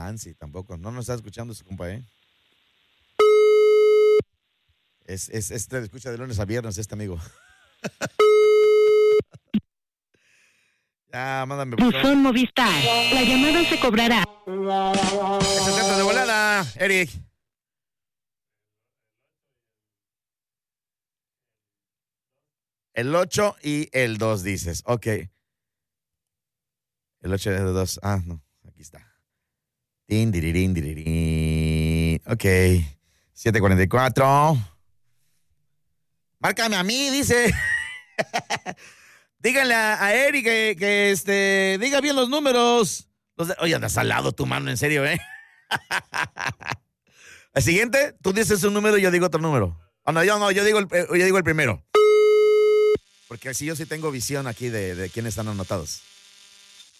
Fancy tampoco. No nos está escuchando su compa, ¿eh? Escucha de lunes a viernes este amigo. Ya, mándame. Buzón Movistar. La llamada se cobrará. Se trata de volada, Eric. El 8 y el 2 dices. Ok. El 8 y el 2. Ah, no. Aquí está. Tin, dirirín, dirirín. Ok. 7:44. Márcame a mí, dice. Díganle a Eric que diga bien los números. Oye, andas al lado tu mano, en serio, ¿eh? El siguiente, tú dices un número y yo digo otro número. Oh, no, yo digo el primero. Porque así yo sí tengo visión aquí de quiénes están anotados.